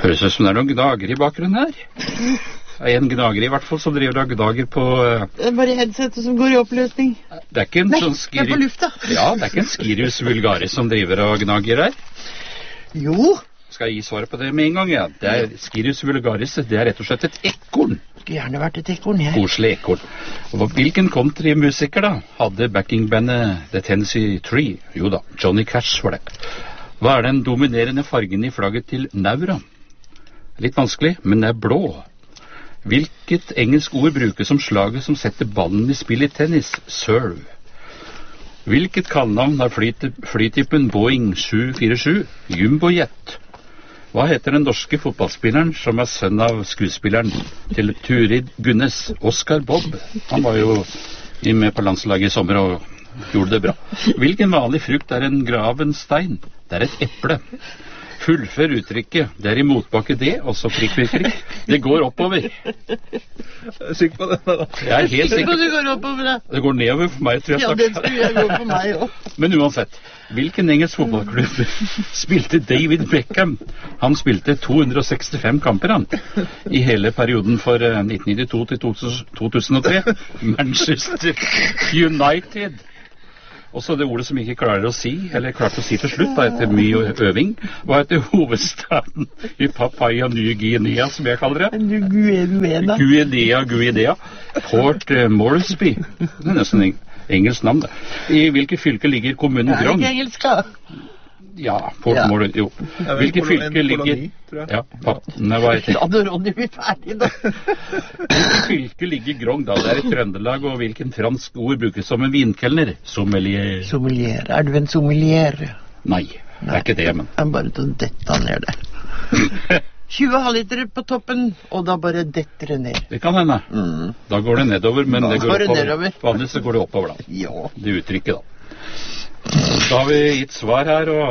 Høres ut som det noen gnager I bakgrunnen her. Det en gnager I hvert fall som driver og gnager på... Det bare headsetet som går I oppløsning. Det ikke en sånn det på lufta. Ja, det ikke en Sirius vulgaris som driver og gnager her. Jo. Skal jeg gi svaret på det med en gang, ja. Sirius vulgaris, det rett og slett et ekorn. Det skulle gjerne vært et ekorn, ja. Koselig ekorn. Og hvilken countrymusiker da hadde backingbandet The Tennessee Tree? Jo da, Johnny Cash var det. Hva den dominerende fargen I flagget til Naura? Litt vanskelig, men det blå. Hvilket engelsk ord brukes som slaget som setter ballen I spill I tennis? Serve. Hvilket kallenavn har flytypen Boeing 747? Jumbojet. Hva heter den norske fotballspilleren som sønn av skuespilleren til Turid Gunnes? Oscar Bob. Han var jo med på landslaget I sommer og gjorde det bra. Hvilken vanlig frukt en gravenstein? Det et eple. Fullfør uttrykket. Det I motbakke det, og så prikk. Det går oppover. Jeg sikker på det da. Jeg helt sikker. Det går oppover det. Det går nedover for meg, tror jeg. Ja, det tror jeg går for meg også. Men uansett, hvilken engelsk fotballklubb spilte David Beckham? Han spilte 265 kamper han, I hele perioden for 1992 til 2003. Manchester United. Og så det ordet som ikke klarer å si, eller klarte å si til slutt, da, etter mye øving, var etter hovedstaden I Papua Ny Guinea, som jeg kaller det. Guinea. Port Moresby. Det nesten engelsk navn, det. I hvilket fylke ligger kommunen Grong? Det ikke engelsk, da. Ja, Port Moresby, jo. Hvilket fylke ligger... Ja, nei, hva heter det? Da er Ronny vi ferdig, da. Hvilket fylke ligger Grong, da? Det I Trøndelag, og hvilken fransk ord brukes som en vinkelner? Sommelier. Sommelier. Du en sommelier? Nei, det ikke det, men... Jeg bare til å dette ned det. 20 halvliter på toppen, og da bare detter det ned. Det kan hende. Da går det nedover, men det går oppover. Vanligvis så går det oppover, da. Ja. Det uttrykket, da. Da har vi gitt svar her, og...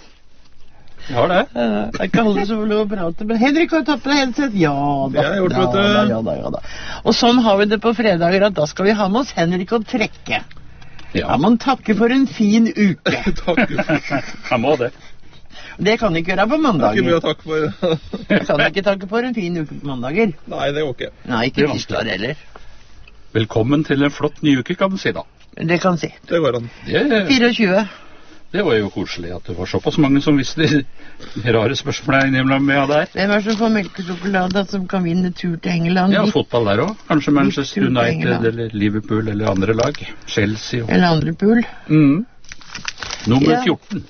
Vi har det. Jeg ikke alle som vil lov å prate, men Henrik har tatt på deg headset. Ja da. Det har jeg gjort, vet du. Ja da. Og sånn har vi det på fredager, at da skal vi ha med oss Henrik og trekke. Ja, man takker for en fin uke. Han må det. Det kan ikke gjøre på mandager. Ikke mye å takke for. Jeg kan ikke takke for en fin uke på mandager. Nei, det går ikke. Nei, ikke tirsdag heller. Velkommen til en flott ny uke, kan du si da. Det kan si. Det går an. 24. Det var jo koselig at det var såpass mange som visste rare spørsmål innimellom med der. Hvem som får melkesjokolade som kan vinne tur til England? Ja, fotball der også. Kanskje Manchester United eller Liverpool eller andre lag. Chelsea. Eller andre pool. Nummer 14.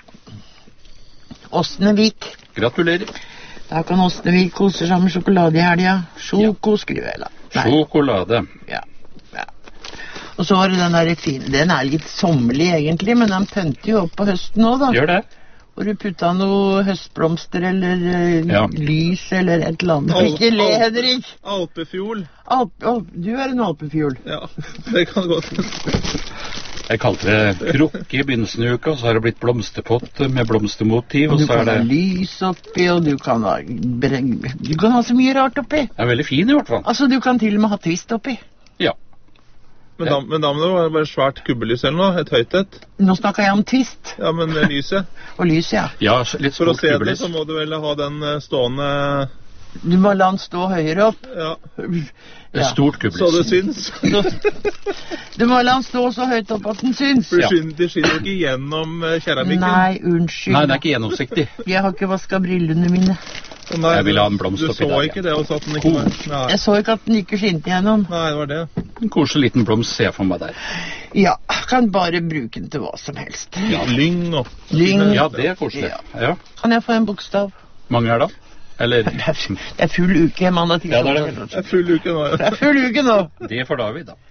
Åsnevik. Gratulerer. Da kan Åsnevik kose seg med sjokolade I helga. Sjoko, skriver jeg da. Sjokolade. Ja. Og så har du den der fin, den litt sommerlig egentlig, men den pønter jo opp på høsten også da. Gjør det. Og du putta noe høstblomster eller lys eller et eller annet. Ikke le, Henrik! Alpefjol. Du en alpefjol. Ja, det kan godt. Jeg kalte det krukke I begynnelsen av uka, så har det blitt blomsterpott med blomstermotiv, og så du kan ha lys oppi, og du kan ha så mye rart oppi. Det veldig fin I hvert fall. Altså, du kan til og med ha twist oppi. Ja. Men da må det være bare svært kubbelys eller noe, et høyt et. Nå snakker jeg om twist. Ja, men lyset. Og lyset, ja. Ja, litt stort kubbelys. For å se det, så må du vel ha den stående... Du må la den stå høyere opp. Ja. Et stort kubbelys. Så det syns. Du må la den stå så høyt opp at den syns. For det skinner ikke gjennom keramikken. Nei, unnskyld. Nei, det ikke gjennomsiktig. Jeg har ikke vasket brillene mine. Nei, jeg vil ha en blomst oppi der. Du så ikke det også, at den ikke var... Nei. Jeg så ikke at den ikke skinte gjennom. Nei, det var det. En koselig liten blomst ser jeg for meg der. Ja, kan bare bruke den til hva som helst. Ja, lyng og... Ja, det koselig. Ja. Kan jeg få en bokstav? Mange da? Eller... Det full uke, mandag til. Ja, det er full uke nå. Det er full uke nå. Det får David da.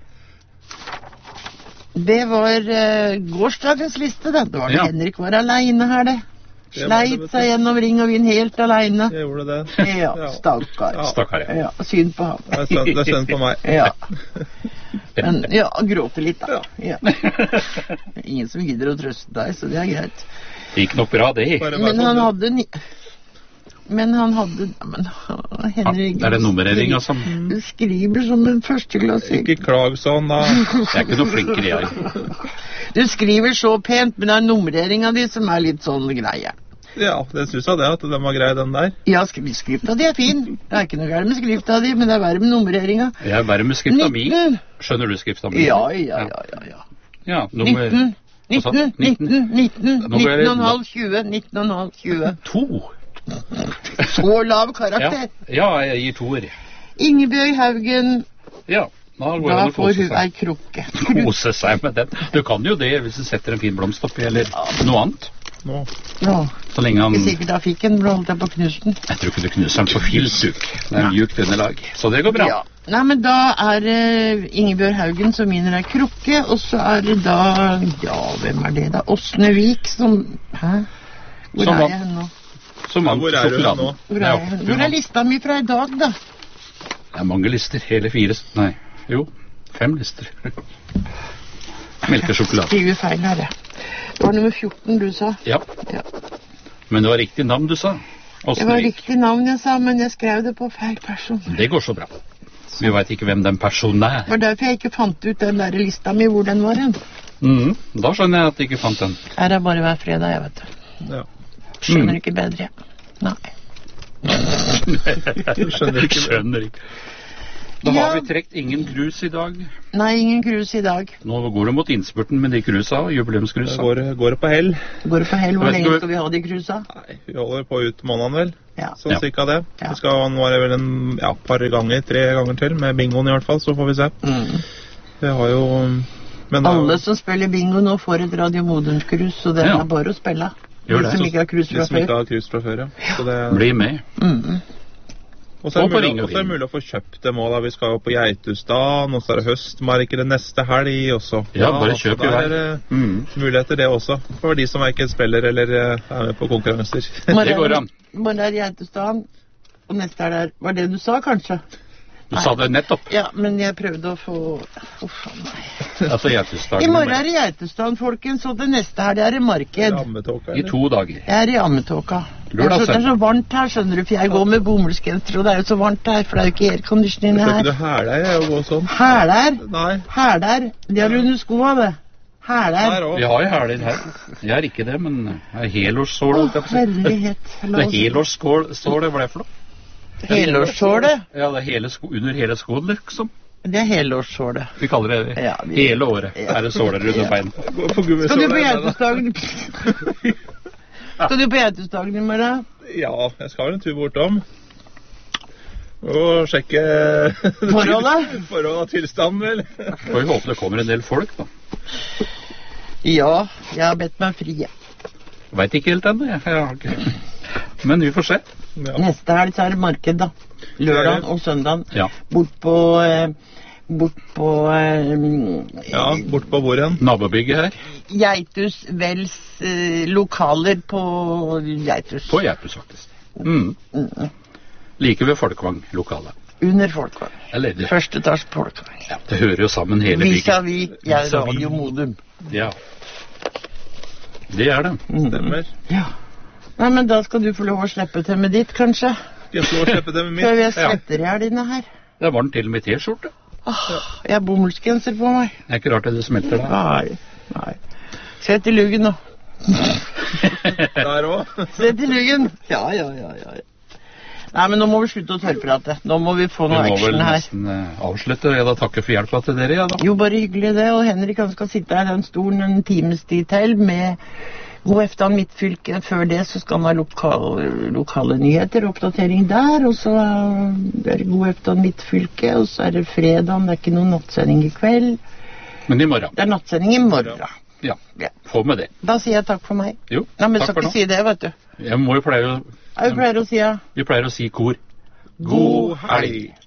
Det var gårsdagens liste, det. Det var det Henrik var alene her, det. Sleit seg gjennom ring og vinn helt alene. Jeg gjorde det. Ja, stakkar. Stakkar, ja. Synd på ham. Det er synd på meg. Ja. Men, ja, gråte litt da. Ja. Ingen som gidder å trøste deg, så det er greit. Det gikk nok bra, det. Men han hadde... Men Henrik... Er det nummereringen som... Du skriver som en førsteklassing. Ikke klag sånn, da. Jeg er ikke noe flinkere, jeg. Du skriver så pent, men det er nummereringen din som er litt sånn greie. Ja, det synes jeg det, at den var grei, den der. Ja, skrifta di er fin. Det er ikke noe galt med skrifta di, men det er verre med nummereringa. Jeg er verre med skrifta mi. 19. Skjønner du skrifta mi? Ja. Ja, nummer... 19, 19,5, 20, 19,5, 20. 2. Så lav karakter. Ja, jeg gir 2-er. Ingebjørg Haugen, Ja, da går det da an å får kose hun ei seg. krukke. Kose seg med den. Du kan jo det hvis du setter en fin blomst oppi, eller noe annet. Nå. Ja, Så lenge han... ikke sikkert jeg fikk en, men holdt jeg på å knuse den. Jeg tror ikke du knuser den på filtduk. Det er mjukt underlag. Så det går bra. Ja. Nei, men da er det Ingebjørg Haugen som vinner ei krukke, og så er det da, ja, hvem er det da? Åsnevik som, hæ? Hvor Som er vant. jeg hen nå? Så vant Hvor er du sjokoladen. nå? Hvor er jeg hen? Hvor er lista mi fra i dag, da? Det er mange lister. Hele 4... Nei, jo. 5 lister. Melkesjokolade. Skriver feil her, jeg. Det var nummer 14 du sa. Ja. Ja. Men det var riktig navn du sa. Det var Åsnevik. riktig navn jeg sa, men jeg skrev det på feil person. Det går så bra. Vi vet ikke hvem den personen er. Det var derfor jeg ikke fant ut den der lista mi, hvor den var hen. Da skjønner jeg at jeg ikke fant den. Her er bare hver fredag, jeg vet det. Ja. Skjønner ikke bedre. Nei. Skjønner ikke. Da Ja. har vi trekt ingen krus i dag. Nei, ingen krus i dag. Nå går det mot innspurten med de krusa, Da jubileumskrusa. går det på hell. Går det på hell? Hvor Jeg vet lenge ikke- skal vi ha de krusa? Nei, vi holder på ut måneden vel. Ja. Sånn Ja. cirka det. Ja. Det skal nå er det vel en par ganger, 3 ganger til, med bingoen i hvert fall, så får vi se. Det har jo... Men det er jo- Alle som spiller bingo nå får et Radio Modum-krus, så det Ja. er bare å spille. Gjør De det. som ikke har krus de fra som ikke før. har krus fra før, ja. Så det... Bli med. Og så er Og på det Ring og mulig, Vinn. å få kjøpt dem også, da. Vi skal jo på Geithusdagen, og så er det høstmarkedet neste helg også. Ja, bare så kjøp i der vei. er det muligheter det også, for de som ikke spiller eller er med på konkurranser. Det går an. Bare der Geitestaden, og neste er der. Var det du sa, kanskje? Du sa det nettopp. Ja, men jeg prøvde å få... Uff, nei. Altså I Geithusdagen. morgen er det Geitestaden, folkens, og det neste her, det er det marked. Ammetåka, I eller? 2 dager. Jeg er i ammetåka. Det Lørdag, er så varmt her, skjønner du, for jeg går med bomullsgenser, og det er jo så varmt her, for det er jo ikke airconditioning Skal ikke du her. hæle deg og gå sånn? Hæler, Nei, hæler, det har du under skoa, det. her Hæler. òg. Vi har jo hæler her. Jeg er ikke det, men jeg er helårssål. Å, holdt jeg på å si. herlighet. Det er helårssål, hva er det for noe? Helårssålet. Ja, det er under hele skoen, liksom. Det er helårssålet. Vi kaller det Ja, vi- hele året. Ja. Er det såler under Ja. beina? Gå på Skal du på gummisåla. Geitestaden? Skal du på Geitestaden i morgen? Ja, jeg skal vel en tur bortom. Og sjekke Forholdet? Forholdet og tilstanden, vel. Får vi håpe det kommer en del folk, da. Ja, jeg har bedt meg fri. Veit ikke helt ennå, jeg. Har ikke. Men vi får se. Ja. Neste helg så er det marked, da. Lørdag og søndag. Ja. Bort på Ja, bort på hvor igjen? Nabobygget her. Geitus Vels lokaler på Geitus. På Gjertus, faktisk. Like ved Folkvang-lokalet. Under Folkvang. Eller det. Første etasje på Folkvang. Ja, det hører jo sammen hele bygget. Vis-à-vis jeg er Vis-à-vis. Radio Modum. Ja. Det er det. Stemmer. Ja. Nei, men da skal du få lov å slippe til med ditt, kanskje. Skal jeg få lov å slippe det med Før mitt? jeg svetter i hjel inne her. Det er varmt til og med T-skjorte. Jeg har bomullsgenser på meg. Det er ikke rart det smelter da. Nei. Se til luggen nå. Der òg. Se til luggen. Ja. Nei, men nå må vi slutte å tørrprate. Nå må vi få Vi noe må vel action her. nesten avslutte. Jeg da takker for hjelpa til dere, ja da. Jo, bare hyggelig det. Og Henrik han skal sitte her i den stolen en times tid til med God eftan Midtfylke. Før det så skal han ha lokale nyheter, oppdatering der. Og så er det God eftan Midtfylke, og så er det fredag. Det er ikke noen nattsending i kveld. Men i morgen. Det er nattsending i morgen. Ja. Ja. Få med det. Da sier jeg takk for meg. Jo, Nei, men jeg takk skal for ikke si det, vet du. Jeg må jo pleie å... Jeg pleier å si ja. Vi pleier å si kor. God helg.